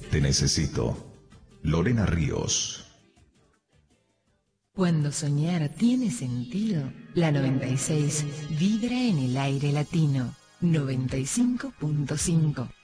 Te necesito. Lorena Ríos. Cuando soñar tiene sentido, la 96 vibra en el aire latino. 95.5.